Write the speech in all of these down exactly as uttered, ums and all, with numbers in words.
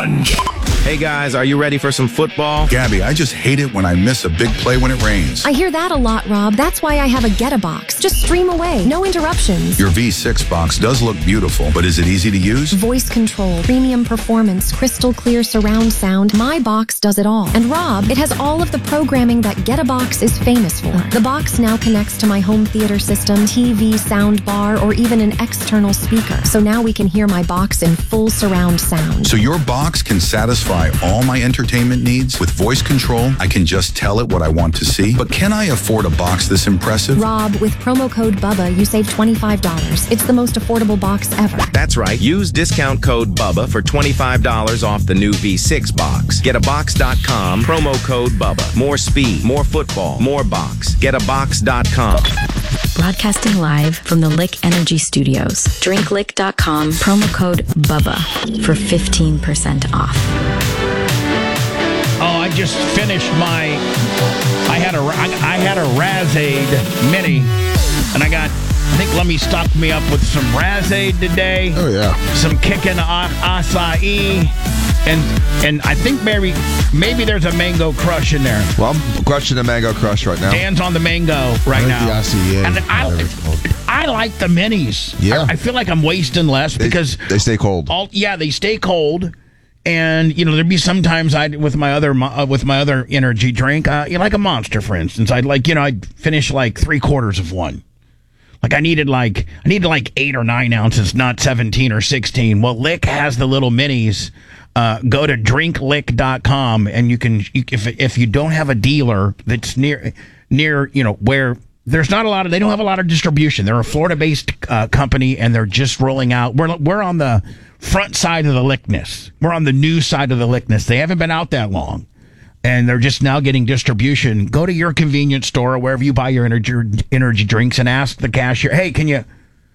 Challenge. Hey guys, are you ready for some football? Gabby, I just hate it when I miss a big play when it rains. I hear that a lot, Rob. That's why I have a Get-A-Box. Just stream away. No interruptions. Your V six box does look beautiful, but is it easy to use? Voice control, premium performance, crystal clear surround sound. My box does it all. And Rob, it has all of the programming that Get-A-Box is famous for. The box now connects to my home theater system, T V, sound bar, or even an external speaker. So now we can hear my box in full surround sound. So your box can satisfy all my entertainment needs? With voice control, I can just tell it what I want to see. But can I afford a box this impressive? Rob, with promo code BUBBA, you save twenty-five dollars. It's the most affordable box ever. That's right. Use discount code BUBBA for twenty-five dollars off the new V six box. Get a box dot com, promo code BUBBA. More speed, more football, more box. Get a box dot com. Broadcasting live from the Lick Energy Studios. drink lick dot com, promo code BUBBA for fifteen percent off. Oh, I just finished my. I had a I had a Razade Mini, and I got. I think Lemmy stocked me up with some Razade today. Oh yeah, some kicking acai, and and I think maybe maybe there's a Mango Crush in there. Well, I'm crushing the Mango Crush right now. Dan's on the Mango right I now. The acai, and I, I like the minis. Yeah, I, I feel like I'm wasting less they, because they stay cold. All yeah, they stay cold. And you know, there'd be sometimes I with my other uh, with my other energy drink, uh, you know, like a Monster, for instance. I'd like you know I'd finish like three quarters of one. Like I needed like I needed like eight or nine ounces, not seventeen or sixteen. Well, Lick has the little minis. Uh, go to drink lick dot com and you can you, if if you don't have a dealer that's near near you know where. There's not a lot of. They don't have a lot of distribution. They're a Florida-based uh, company, and they're just rolling out. We're we're on the front side of the Lickness. We're on the new side of the Lickness. They haven't been out that long, and they're just now getting distribution. Go to your convenience store or wherever you buy your energy energy drinks and ask the cashier, "Hey, can you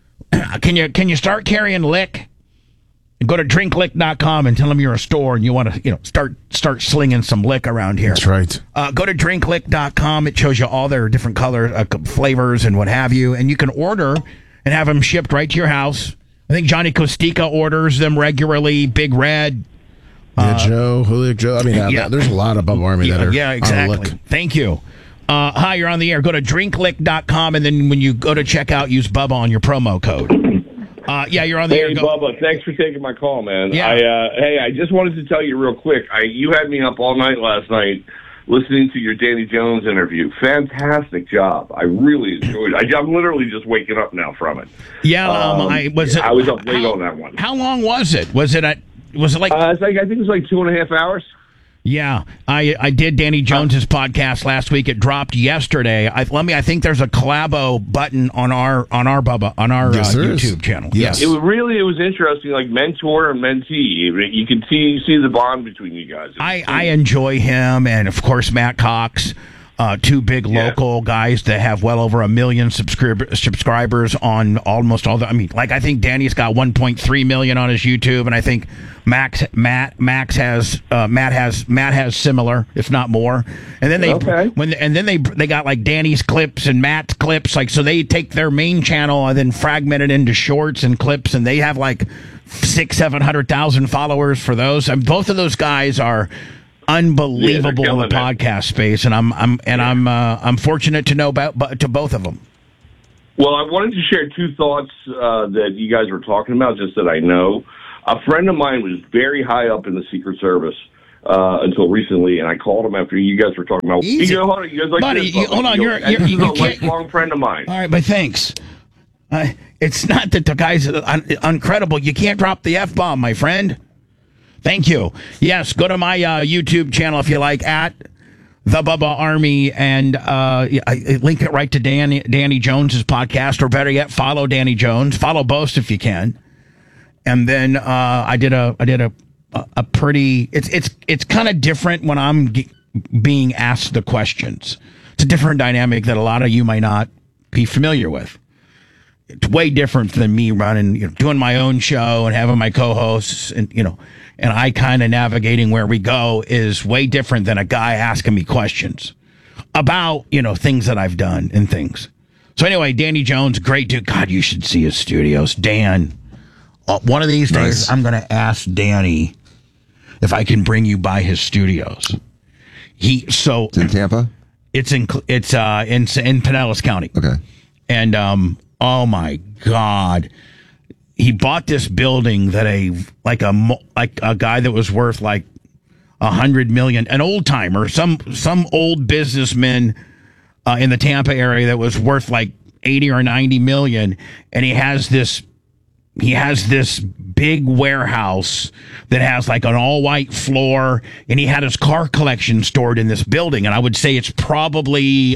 can you can you start carrying Lick?" And go to drink lick dot com and tell them you're a store and you want to, you know, start start slinging some Lick around here. That's right. Uh, go to drink lick dot com. It shows you all their different color uh, flavors and what have you, and you can order and have them shipped right to your house. I think Johnny Costica orders them regularly. Big Red. Yeah, uh, Joe, Julio, Joe. I mean, yeah. there's a lot of Bubba Army yeah, that are yeah, exactly. Thank you. Uh, hi, you're on the air. Go to drink lick dot com, and then when you go to checkout, use Bubba on your promo code. Uh, yeah, you're on the hey, air. Hey, Bubba, thanks for taking my call, man. Yeah. I, uh, hey, I just wanted to tell you real quick. I, you had me up all night last night listening to your Danny Jones interview. Fantastic job. I really enjoyed it. I, I'm literally just waking up now from it. Yeah, um, um, I was. It, I was up late how, on that one. How long was it? Was it at? Was it like? Uh, it's like I think it was like two and a half hours. Yeah, I I did Danny Jones's podcast last week. It dropped yesterday. I, let me. I think there's a collabo button on our on our Bubba on our yes, uh, YouTube is. channel. Yes, it was really it was interesting, like mentor and mentee. You can see see the bond between you guys. I I enjoy him, and of course Matt Cox. Uh, two big local yeah. guys that have well over a million subscrib- subscribers on almost all the. I mean, like I think Danny's got one point three million on his YouTube, and I think Max Matt Max has uh, Matt has Matt has similar, if not more. And then they okay. when and then they they got like Danny's clips and Matt's clips, like so they take their main channel and then fragment it into shorts and clips, and they have like six seven hundred thousand followers for those. And both of those guys are unbelievable yeah, in the podcast it. space, and I'm I'm and I'm uh, I'm fortunate to know about but to both of them. Well, I wanted to share two thoughts uh, that you guys were talking about, just that I know. A friend of mine was very high up in the Secret Service uh, until recently, and I called him after you guys were talking about. Easy. You know, hold on, you guys like Buddy, this, you, hold on, you you're, know, you're, this you, is you a can't. lifelong friend of mine. All right, but thanks. Uh, it's not that the guy's un- uncredible. You can't drop the F bomb, my friend. Thank you. Yes, go to my uh, YouTube channel if you like, at The Bubba Army, and uh, I link it right to Danny, Danny Jones's podcast, or better yet, follow Danny Jones. Follow both if you can. And then uh, I did a I did a a, a pretty. It's it's it's kind of different when I'm g- being asked the questions. It's a different dynamic that a lot of you might not be familiar with. It's way different than me running, you know, doing my own show and having my co-hosts, and you know. And I kind of navigating where we go is way different than a guy asking me questions about, you know, things that I've done and things. So anyway, Danny Jones, great dude. God, you should see his studios. Dan, uh, one of these days, nice. I'm going to ask Danny. if I can bring you by his studios. He so It's in Tampa? it's in it's uh in in Pinellas County. Okay. And um oh my God. He bought this building that a like a mo- like a guy that was worth like a hundred million, an old timer, some some old businessman uh, in the Tampa area that was worth like eighty or ninety million, and he has this he has this big warehouse that has like an all white floor, and he had his car collection stored in this building, and I would say it's probably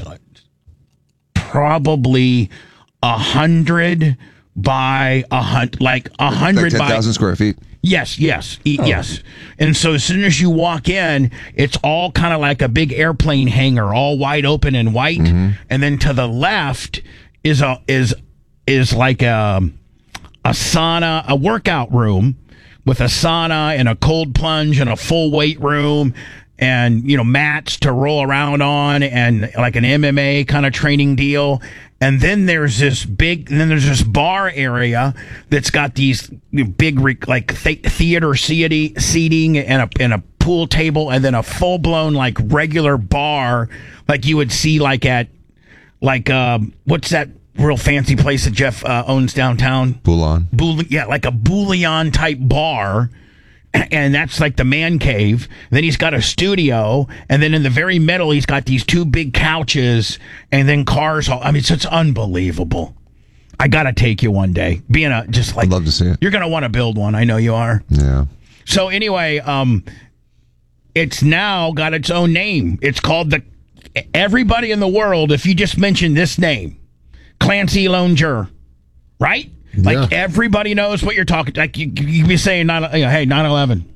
probably a hundred by a hundred, like a hundred Like ten by thousand square feet. Yes, yes, e- Oh. yes. And so as soon as you walk in, it's all kind of like a big airplane hangar, all wide open and white. Mm-hmm. And then to the left is a is is like a a sauna, a workout room with a sauna and a cold plunge and a full weight room and, you know, mats to roll around on and like an M M A kind of training deal. And then there's this big, then there's this bar area that's got these big, like th- theater seating, seating and a, and a pool table and then a full blown, like regular bar, like you would see like at, like, um, what's that real fancy place that Jeff uh, owns downtown? Bouillon. Boule- yeah, like a Bouillon type bar. And that's like the man cave. Then he's got a studio, and then in the very middle, he's got these two big couches, and then cars. All, I mean, it's, it's unbelievable. I gotta take you one day. Being a just like I'd love to see it. You're gonna want to build one. I know you are. Yeah. So anyway, um, it's now got its own name. It's called the. Everybody in the world, if you just mention this name, Clancy Lone Juror, right? Like Yeah. everybody knows what you're talking. Like you, you could be saying, nine, you know, "Hey, nine eleven,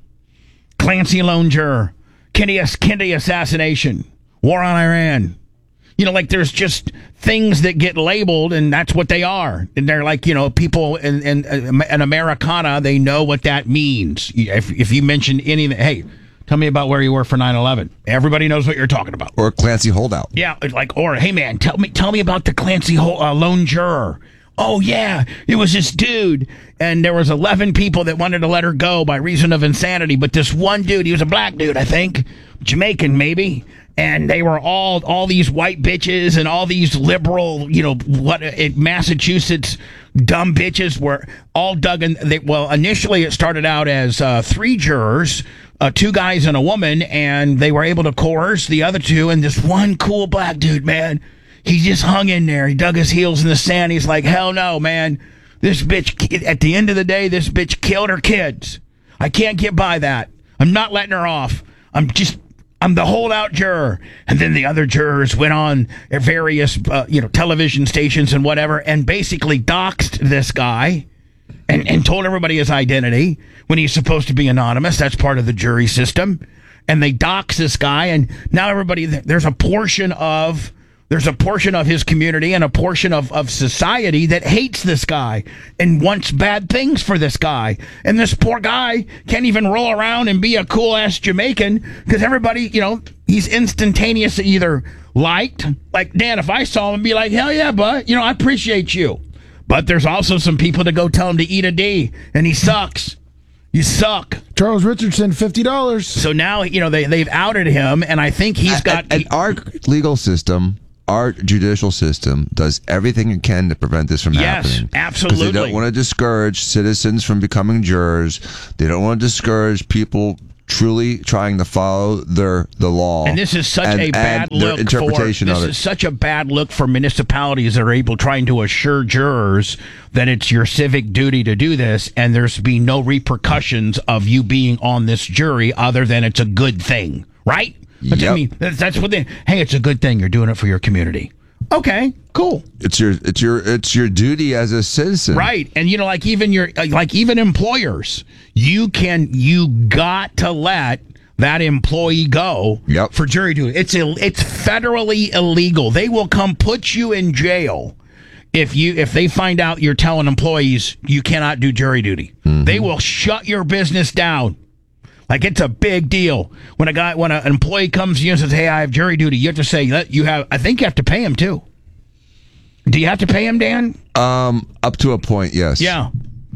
Clancy Lone Juror, Kennedy, Kennedy assassination, war on Iran." You know, like there's just things that get labeled, and that's what they are. And they're like, you know, people in in, in Americana, they know what that means. If if you mention anything, hey, tell me about where you were for nine eleven. Everybody knows what you're talking about. Or Clancy Holdout. Yeah, like, or hey man, tell me tell me about the Clancy Hol- uh, Lone Juror. Oh yeah, it was this dude, and there was eleven people that wanted to let her go by reason of insanity. But this one dude, he was a black dude, I think, Jamaican maybe, and they were all all these white bitches and all these liberal, you know, what it, Massachusetts dumb bitches were all dug in. They, well, initially it started out as uh, three jurors. Uh, two guys and a woman, and they were able to coerce the other two, and this one cool black dude, man, he just hung in there. He dug his heels in the sand. He's like, hell no, man. This bitch, at the end of the day, this bitch killed her kids. I can't get by that. I'm not letting her off. I'm just, I'm the holdout juror. And then the other jurors went on at various, uh, you know, television stations and whatever, and basically doxed this guy and, and told everybody his identity when he's supposed to be anonymous. That's part of the jury system. And they dox this guy, and now everybody, there's a portion of, There's a portion of his community and a portion of, of society that hates this guy and wants bad things for this guy. And this poor guy can't even roll around and be a cool-ass Jamaican because everybody, you know, he's instantaneously either liked. Like, Dan, if I saw him, I'd be like, hell yeah, bud. You know, I appreciate you. But there's also some people that go tell him to eat a D, and he sucks. You suck. Charles Richardson, fifty dollars. So now, you know, they, they've outed him, and I think he's got... And, and our legal system... Our judicial system does everything it can to prevent this from Yes, happening. absolutely. Because they don't want to discourage citizens from becoming jurors. They don't want to discourage people truly trying to follow their the law. And this is such and, a bad and their look interpretation for this of it. is such a bad look for municipalities that are able trying to assure jurors that it's your civic duty to do this, and there's be no repercussions of you being on this jury other than it's a good thing, right? But Yep. I mean, that's, that's what they. Hey, it's a good thing you're doing it for your community. Okay, cool. It's your it's your it's your duty as a citizen. Right. And you know, like even your like even employers, you can you got to let that employee go Yep. for jury duty. It's Ill, it's federally illegal. They will come put you in jail if you if they find out you're telling employees you cannot do jury duty. Mm-hmm. They will shut your business down. Like, it's a big deal. When a guy, when an employee comes to you and says, hey, I have jury duty, you have to say, you have, I think you have to pay him, too. Do you have to pay him, Dan? Um, up to a point, yes. Yeah.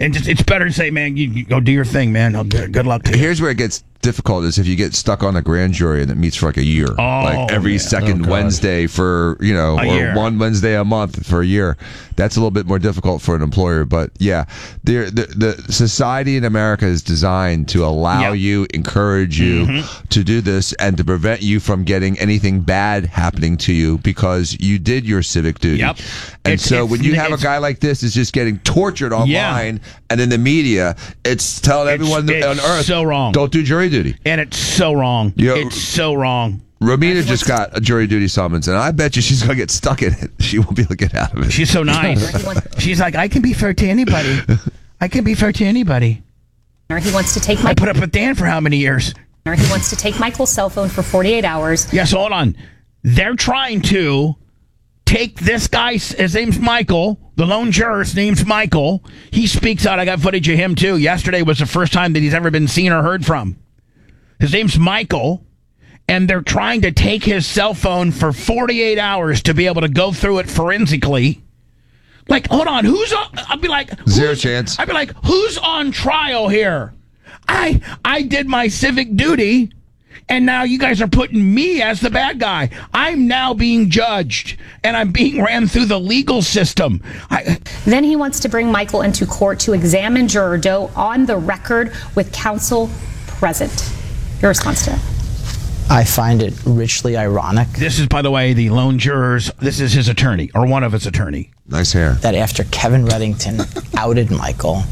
And just it's better to say, man, you, you go do your thing, man. Oh, good, good luck to you. Here's where it gets difficult is if you get stuck on a grand jury and it meets for like a year. Oh, like every yeah. second Oh, Wednesday for, you know, A or year. one Wednesday a month for a year. That's a little bit more difficult for an employer. But yeah, the, the, the society in America is designed to allow Yep. you, encourage you Mm-hmm. to do this and to prevent you from getting anything bad happening to you because you did your civic duty. Yep. And It's- so it's- when you have a it's- guy like this is just getting tortured online and in the media, it's telling It's- everyone it's on earth, so wrong. don't do jury duty. And it's so wrong. Yo- it's so wrong. Romina just got a jury duty summons, and I bet you she's going to get stuck in it. She won't be able to get out of it. She's so nice. She's like, I can be fair to anybody. I can be fair to anybody. Or he wants to take I my put up with Dan for how many years? or he wants to take Michael's cell phone for forty-eight hours. Yes, hold on. They're trying to take this guy. His name's Michael. The lone juror's name's Michael. He speaks out. I got footage of him, too. Yesterday was the first time that he's ever been seen or heard from. His name's Michael. And they're trying to take his cell phone for forty-eight hours to be able to go through it forensically. Like, hold on, who's on? I'd be like, Zero who's- chance. I'd be like, who's on trial here? I I did my civic duty, and now you guys are putting me as the bad guy. I'm now being judged, and I'm being ran through the legal system. I, Then he wants to bring Michael into court to examine Juror Doe on the record with counsel present. Your response to that? I find it richly ironic this is, by the way, the lone jurors. This is his attorney, or one of his attorney. Nice hair. that after Kevin Reddington outed Michael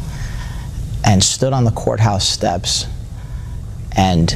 and stood on the courthouse steps and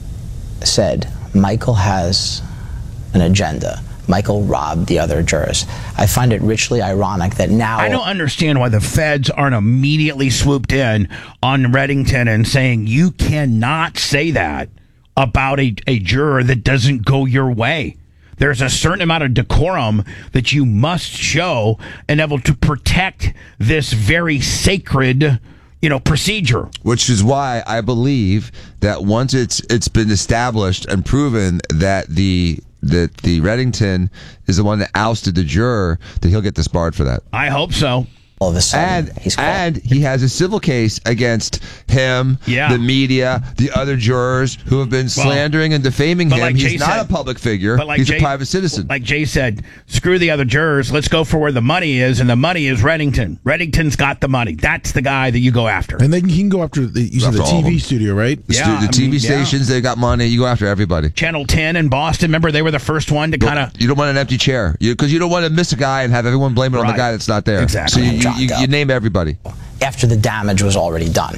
said, Michael has an agenda. Michael robbed the other jurors. I find it richly ironic that now... I don't understand why the feds aren't immediately swooped in on Reddington and saying, you cannot say that about a, a juror that doesn't go your way. There's a certain amount of decorum that you must show and able to protect this very sacred, you know, procedure. Which is why I believe that once it's it's been established and proven that the that the Reddington is the one that ousted the juror, that he'll get disbarred for that. I hope so. All of a sudden, And he's caught. and he has a civil case against him, Yeah. the media, the other jurors who have been slandering and defaming but him. like He's Jay not said- a public figure. But like He's Jay, a private citizen. Like Jay said, screw the other jurors. Let's go for where the money is, and the money is Reddington. Reddington's got the money. That's the guy that you go after. And then he can go after the, you said After the all of T V them. studio, right? The, stu- Yeah, the I T V mean, yeah. stations, they got money. You go after everybody. Channel ten in Boston, remember they were the first one to kind of... You don't want an empty chair because you, you don't want to miss a guy and have everyone blame it on Right. the guy that's not there. Exactly. So you, you, John's you, up. you name everybody. after the damage was already done.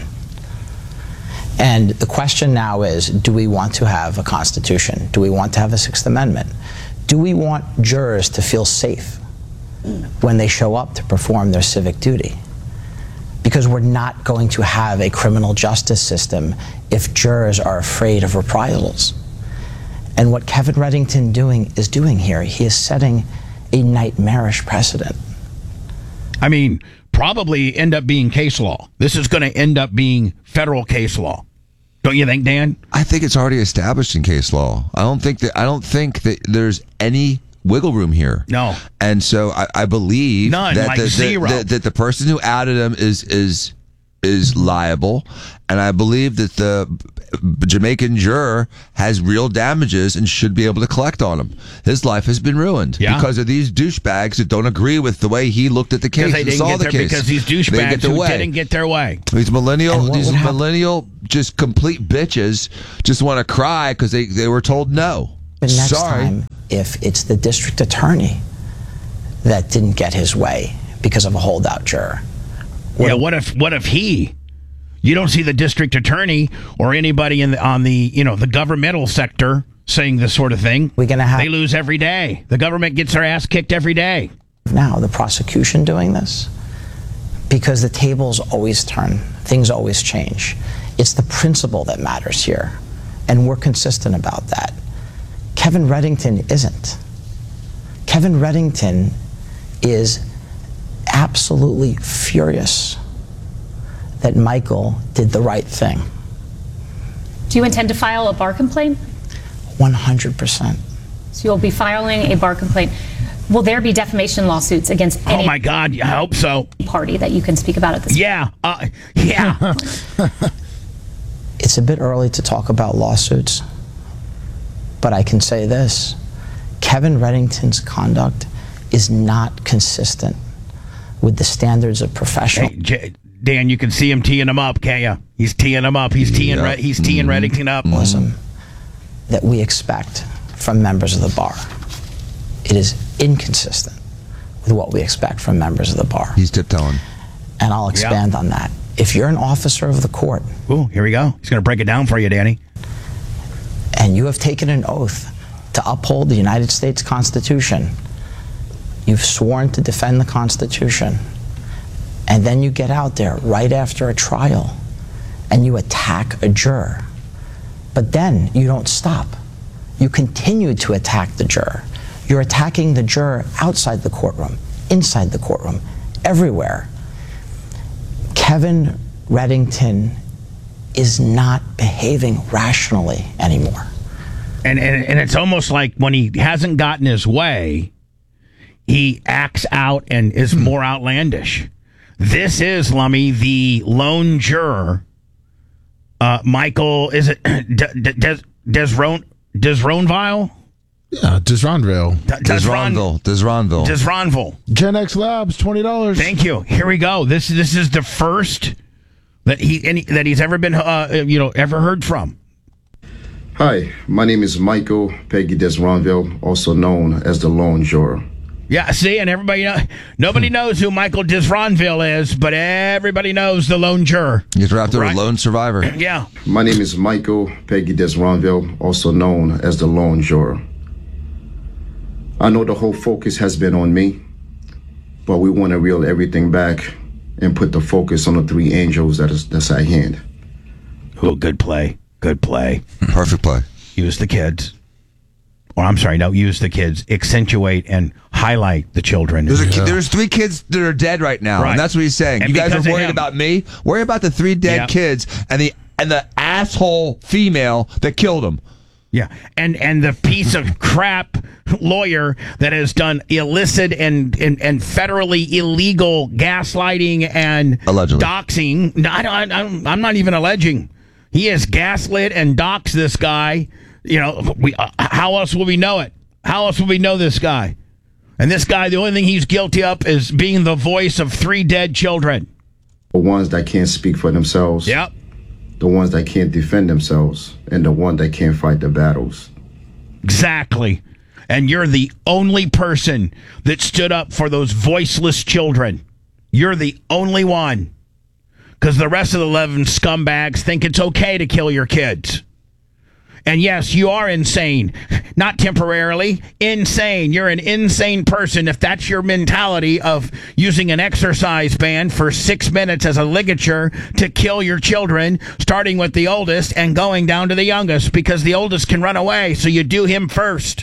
And the question now is, do we want to have a Constitution? Do we want to have a Sixth Amendment? Do we want jurors to feel safe when they show up to perform their civic duty? Because we're not going to have a criminal justice system if jurors are afraid of reprisals. And what Kevin Reddington doing is doing here, he is setting a nightmarish precedent. I mean, probably end up being case law. This is going to end up being federal case law. Don't you think, Dan? I think it's already established in case law. I don't think that I don't think that there's any wiggle room here. No. And so I, I believe None, that, like the, that- zero. that that the person who outed him is is is liable, and I believe that the Jamaican juror has real damages and should be able to collect on him. His life has been ruined Yeah. because of these douchebags that don't agree with the way he looked at the case Because they and didn't saw get the their, case. because these They didn't douchebags get their who way. didn't get their way. These millennial, And what these would happen- millennial, just complete bitches, just want to cry because they, they were told no. But next Sorry. time, if it's the district attorney that didn't get his way because of a holdout juror, Yeah, what if what if he? You don't see the district attorney or anybody in the, on the you know the governmental sector saying this sort of thing. we're going to have They lose every day. The government gets their ass kicked every day. now the prosecution doing this because the tables always turn, things always change. It's the principle that matters here, and we're consistent about that. Kevin Reddington isn't. Kevin Reddington is absolutely furious that Michael did the right thing. Do you intend to file a bar complaint? one hundred percent. So you'll be filing a bar complaint. Will there be defamation lawsuits against any Oh my God, I hope so. party that you can speak about at this Yeah, uh, yeah. It's a bit early to talk about lawsuits, but I can say this. Kevin Reddington's conduct is not consistent with the standards of professional. Hey, J- Dan, you can see him teeing him up, can't you? He's teeing him up. He's teeing. Yeah. Red- he's teeing Mm-hmm. Reddington up. Journalism that we expect from members of the bar. It is inconsistent with what we expect from members of the bar. He's tiptoeing. And I'll expand on that. If you're an officer of the court Ooh, here we go. He's going to break it down for you, Danny. and you have taken an oath to uphold the United States Constitution, you've sworn to defend the Constitution, and then you get out there right after a trial and you attack a juror. But then you don't stop. You continue to attack the juror. You're attacking the juror outside the courtroom, inside the courtroom, everywhere. Kevin Reddington is not behaving rationally anymore. And, and and it's almost like when he hasn't gotten his way, he acts out and is more outlandish. This is, Lummy, the lone juror. Uh, Michael, is it Des Des Desron Desronville? Yeah, Desronville. Desronville. Desronville. Desronville. Gen X Labs, twenty dollars. Thank you. Here we go. This this is the first that he any, that he's ever been uh, you know ever heard from. Hi, my name is Michael Peggy Desronville, also known as the Lone Juror. Yeah, see, and everybody know, nobody knows who Michael Desronville is, but everybody knows the lone juror. He's right there, Right. a lone survivor. Yeah. My name is Michael Peggy Desronville, also known as the Lone Juror. I know the whole focus has been on me, but we want to reel everything back and put the focus on the three angels that is that's at hand. Oh, good play. Good play. Perfect play. Use the kids. Or I'm sorry, no, use the kids. Accentuate and highlight the children. There's, a, there's three kids that are dead right now, Right. and that's what he's saying. And you guys because are of worried him. about me. Worry about the three dead Yeah. kids and the and the asshole female that killed him. Yeah, and and the piece of crap lawyer that has done illicit and and, and federally illegal gaslighting and Allegedly. doxing. No, I don't, I don't, I'm not even alleging. He has gaslit and doxed this guy. You know, we. Uh, how else will we know it? How else will we know this guy? And this guy, the only thing he's guilty of is being the voice of three dead children. The ones that can't speak for themselves. Yep. The ones that can't defend themselves, and the one that can't fight the battles. Exactly. And you're the only person that stood up for those voiceless children. You're the only one. Because the rest of the eleven scumbags think it's okay to kill your kids. And yes, you are insane. Not temporarily. Insane. You're an insane person if that's your mentality of using an exercise band for six minutes as a ligature to kill your children, starting with the oldest and going down to the youngest, because the oldest can run away, so you do him first.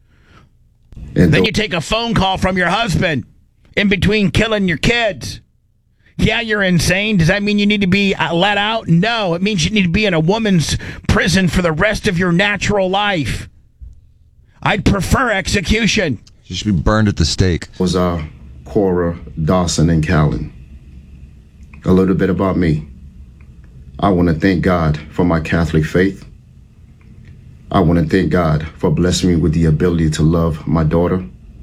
And Then the- you take a phone call from your husband in between killing your kids. Yeah, you're insane. Does that mean you need to be uh, let out? No, it means you need to be in a woman's prison for the rest of your natural life. I'd prefer execution. You should be burned at the stake. was uh, Cora, Dawson, and Callan. A little bit about me. I want to thank God for my Catholic faith. I want to thank God for blessing me with the ability to love my daughter.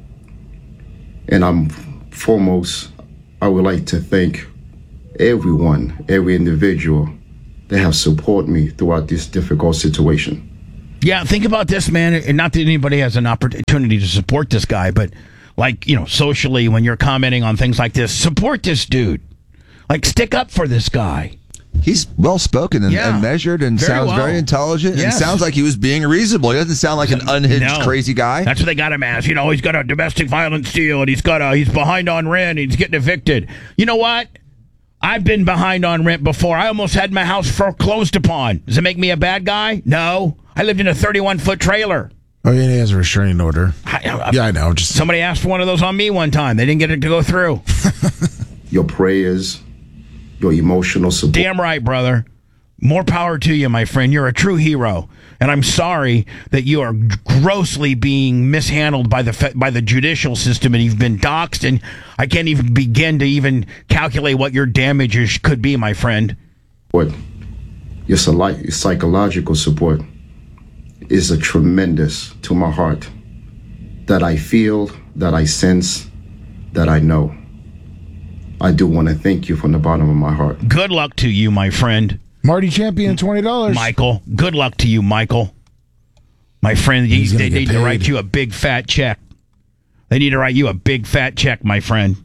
And I'm foremost, I would like to thank everyone, every individual that have supported me throughout this difficult situation. Yeah, think about this, man. And not that anybody has an opportunity to support this guy, but like, you know, socially, when you're commenting on things like this, support this dude. Like, stick up for this guy. He's well spoken and, Yeah. and measured and Very sounds well. very intelligent. Yes. And sounds like he was being reasonable. He doesn't sound like an unhinged, No. crazy guy. That's what they got him as. You know, he's got a domestic violence deal, and he's got a he's behind on rent, and he's getting evicted. You know what? I've been behind on rent before. I almost had my house foreclosed upon. Does it make me a bad guy? No. I lived in a thirty-one foot trailer. Oh, yeah, he has a restraining order. I, I, Yeah, I know. Just Somebody asked for one of those on me one time. They didn't get it to go through. Your prayers, your emotional support. Damn right, brother. More power to you, my friend. You're a true hero. And I'm sorry that you are grossly being mishandled by the by the judicial system, and you've been doxxed, and I can't even begin to even calculate what your damages could be, my friend. What your psy- psychological support is a tremendous to my heart, that I feel, that I sense, that I know. I do want to thank you from the bottom of my heart. Good luck to you, my friend. Marty Champion, twenty dollars. Michael, good luck to you, Michael. My friend, you, they need to write you a big fat check. They need to write you a big fat check, my friend.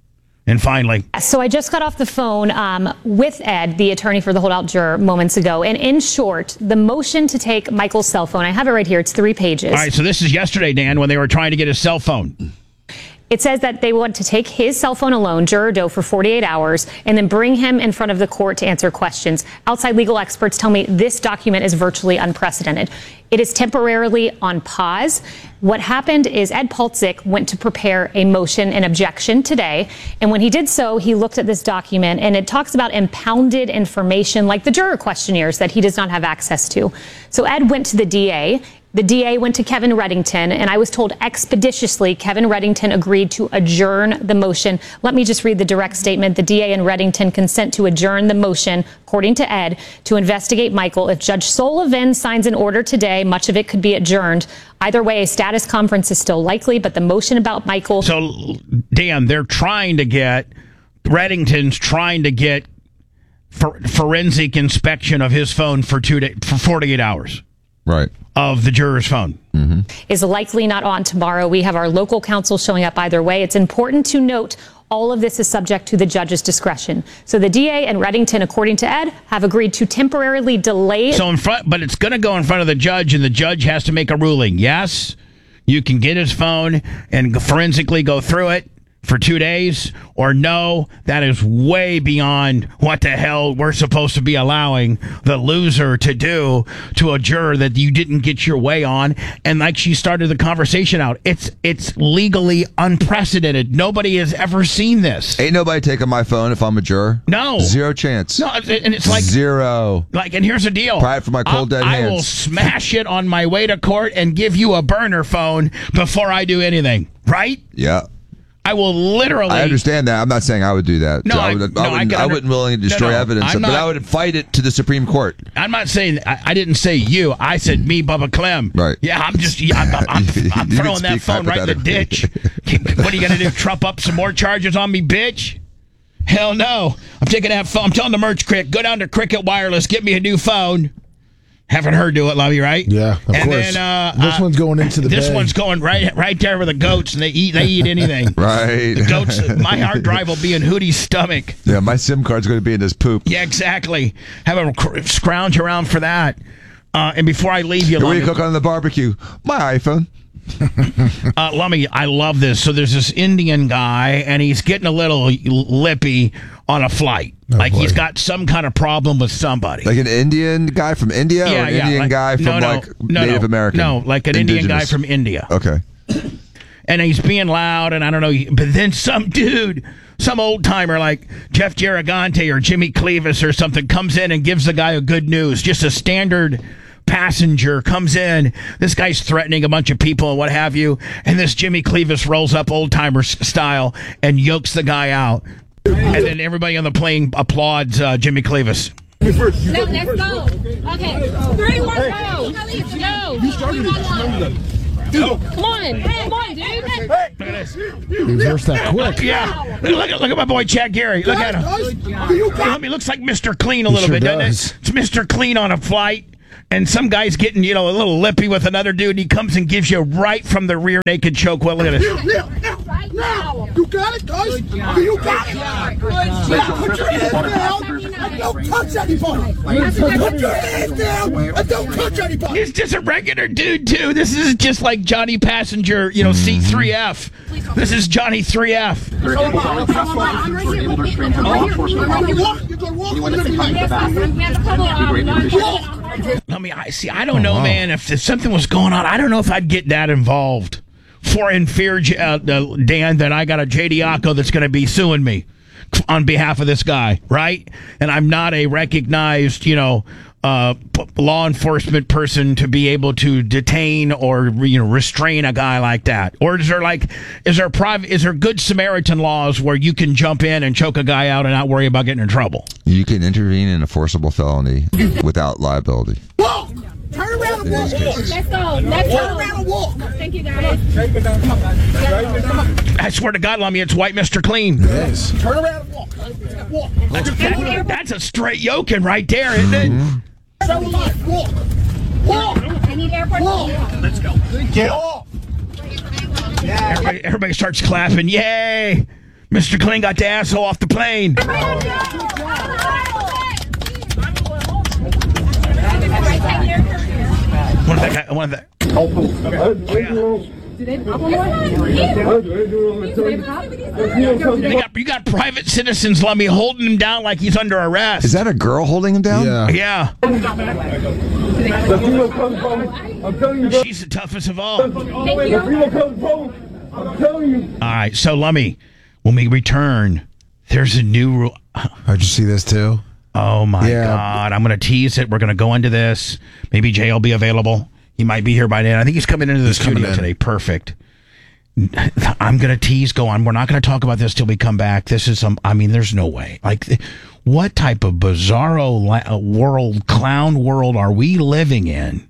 And finally. So I just got off the phone um, with Ed, the attorney for the holdout juror, moments ago. And in short, the motion to take Michael's cell phone, I have it right here. It's three pages. All right, so this is yesterday, Dan, when they were trying to get his cell phone. It says that they want to take his cell phone alone, Juror Doe, for forty-eight hours, and then bring him in front of the court to answer questions. Outside legal experts tell me this document is virtually unprecedented. It is temporarily on pause. What happened is Ed Paltzik went to prepare a motion and objection today, and when he did so, he looked at this document, and it talks about impounded information like the juror questionnaires that he does not have access to. So Ed went to the D A. The D A went to Kevin Reddington, and I was told expeditiously Kevin Reddington agreed to adjourn the motion. Let me just read the direct statement. The D A and Reddington consent to adjourn the motion, according to Ed, to investigate Michael. If Judge Sullivan signs an order today, much of it could be adjourned. Either way, a status conference is still likely, but the motion about Michael... So, Dan, they're trying to get... Reddington's trying to get for, forensic inspection of his phone for two day, for forty-eight hours. Right. Of the juror's phone. Mm-hmm. Is likely not on tomorrow. We have our local counsel showing up either way. It's important to note all of this is subject to the judge's discretion. So the D A and Reddington, according to Ed, have agreed to temporarily delay. So in front, but it's going to go in front of the judge, and the judge has to make a ruling. Yes, you can get his phone and forensically go through it for two days, or no, that is way beyond what the hell we're supposed to be allowing the loser to do to a juror that you didn't get your way on. And like she started the conversation out, it's it's legally unprecedented. Nobody has ever seen this. Ain't nobody taking my phone if I'm a juror. No. Zero chance. No, and it's like zero. Like, and here's the deal. Pry it from my cold, dead I, hands. I will smash it on my way to court and give you a burner phone before I do anything. Right? Yeah. I will literally. I understand that. I'm not saying I would do that. No, I, would, I, I, no, wouldn't, I, I wouldn't willingly destroy no, no, evidence, I'm but not, I would fight it to the Supreme Court. I'm not saying. I, I didn't say you. I said me, Bubba Clem. Right. Yeah, I'm just. Yeah, I'm, I'm, I'm, I'm throwing that phone right in the ditch. What are you gonna do? Trump up some more charges on me, bitch? Hell no. I'm taking that phone. I'm telling the merch crick, go down to Cricket Wireless, get me a new phone. Haven't heard do it, Lovey, right? Yeah, of and course. Then, uh, this uh, one's going into the This bay. one's going right right there with the goats, and they eat they eat anything. Right. The goats, my hard drive will be in Hootie's stomach. Yeah, my SIM card's going to be in his poop. Yeah, exactly. Have a cr- scrounge around for that. Uh, and before I leave you, What do Lummy, you cook on the barbecue? My iPhone. uh, Lummy, I love this. So there's this Indian guy, and he's getting a little lippy on a flight. Oh, like boy. he's got some kind of problem with somebody. Like an Indian guy from India yeah, or an yeah, Indian like, guy from no, no, like no, Native no, American? No, like an Indian guy Indigenous. from India. Okay. And he's being loud, and I don't know. But then some dude, some old timer like Jeff Garagante or Jimmy Cleavis or something comes in and gives the guy a good news. Just a standard passenger comes in. This guy's threatening a bunch of people and what have you. And this Jimmy Cleavis rolls up old timer style and yokes the guy out. And then everybody on the plane applauds uh, Jimmy Cleavis. No, let's go. Okay, three, one, go. No, you started it. Dude, come on, come on, dude. Look at this. Reverse that quick. Yeah. Look at, look at my boy Chad Gary. Look at him. I mean, he looks like Mister Clean a little sure bit, doesn't does. it? It's Mister Clean on a flight. And some guy's getting, you know, a little lippy with another dude. And he comes and gives you right from the rear naked choke. Well, look at this. Now, you got it, guys. You got it. Put your hands down and don't touch anybody. Put your hands down and don't touch anybody. He's just a regular dude, too. This is just like Johnny Passenger, you know, C three F. This is Johnny three F. I mean, I see. I don't know, wow. man. If, if something was going on, I don't know if I'd get that involved. For in fear, uh, uh, Dan, that I got a J D Acco that's going to be suing me. on behalf of this guy, right? And I'm not a recognized, you know, uh, p- law enforcement person to be able to detain or, you know, restrain a guy like that. Or is there like, is there private, is there good Samaritan laws where you can jump in and choke a guy out and not worry about getting in trouble? You can intervene in a forcible felony without liability. Walk! Turn around and walk. Let's go. Let's go. Turn around and walk. Thank you, guys. I swear to God, Lummy, it's white Mister Clean. Yes. Turn around and walk. Walk. That- that's a straight yoking right there, isn't it? Show life. Walk. Walk. I need airport. Walk. Let's go. Get off. Everybody, everybody starts clapping. Yay! Mister Clean got the asshole off the plane. One of that guy, one of that. You got, you got private citizens, Lummy, holding him down like he's under arrest. Is that a girl holding him down? Yeah. Yeah. I'm telling you, She's the toughest of all. I'm telling you. All right, so Lummy, when we return, there's a new rule. How'd you see this too? Oh my Yeah. God! I'm going to tease it. We're going to go into this. Maybe Jay will be available. He might be here by then. I think he's coming into the He's coming studio in. today. Perfect. I'm going to tease. Go on. We're not going to talk about this till we come back. This is some. I mean, there's no way. Like, what type of bizarro la- world, clown world, are we living in?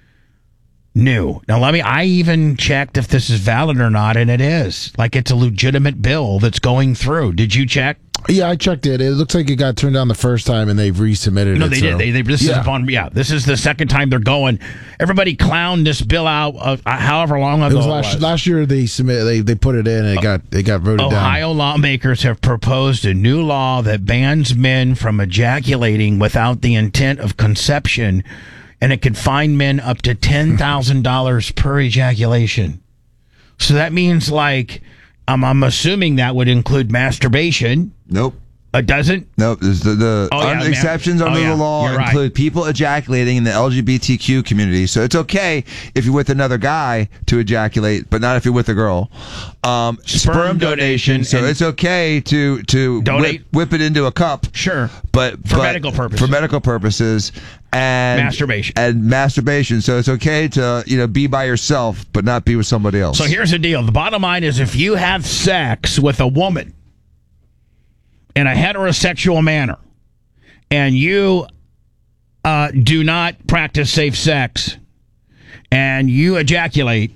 New. Now, let me. I even checked if this is valid or not, and it is. Like, it's a legitimate bill that's going through. Did you check? Yeah, I checked it. It looks like it got turned down the first time, and they've resubmitted No, it. they so. did. They, they this yeah. is upon yeah. This is the second time they're going. Everybody clowned this bill out. Uh, however long ago It was last, last year. They submit. They they put it in, and it got it got voted down. Ohio lawmakers have proposed a new law that bans men from ejaculating without the intent of conception, and it could fine men up to ten thousand dollars per ejaculation. So that means, like, um, I'm assuming that would include masturbation. Nope. It doesn't? Nope. There's the the Oh, yeah, un- man. exceptions Oh, under yeah. the law You're right. include people ejaculating in the L G B T Q community. So it's okay if you're with another guy to ejaculate, but not if you're with a girl. Um, sperm, Sperm donation. donation So and- it's okay to to Donate. whip, whip it into a cup. Sure. But For but- medical purposes. For medical purposes. And Masturbation. and masturbation. So it's okay to you know be by yourself, but not be with somebody else. So here's the deal. The bottom line is, if you have sex with a woman in a heterosexual manner and you uh, do not practice safe sex and you ejaculate,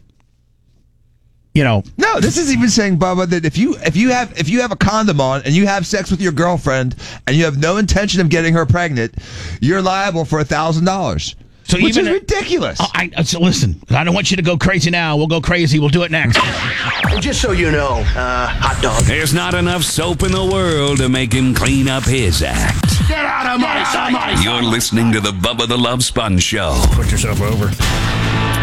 you know, No, this is even saying, Bubba, that if you if you have if you have a condom on and you have sex with your girlfriend and you have no intention of getting her pregnant, you're liable for a thousand dollars. So Which even is ridiculous. Oh, I, so listen, I don't want you to go crazy now. We'll go crazy. We'll do it next. Just so you know, uh, hot dog. There's not enough soap in the world to make him clean up his act. Get out of my sight. You're listening to the Bubba the Love Sponge Show. Put yourself over.